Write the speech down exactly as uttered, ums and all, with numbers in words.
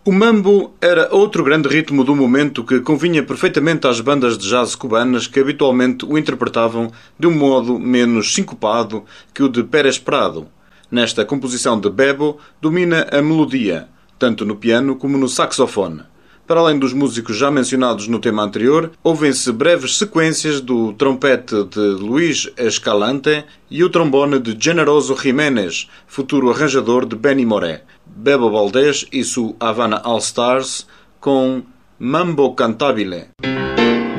O mambo era outro grande ritmo do momento que convinha perfeitamente às bandas de jazz cubanas que habitualmente o interpretavam de um modo menos sincopado que o de Pérez Prado. Nesta composição de Bebo domina a melodia, tanto no piano como no saxofone. Para além dos músicos já mencionados no tema anterior, ouvem-se breves sequências do trompete de Luís Escalante e o trombone de Generoso Jiménez, futuro arranjador de Benny Moré. Bebo Valdés e su Havana All Stars com Mambo Cantabile.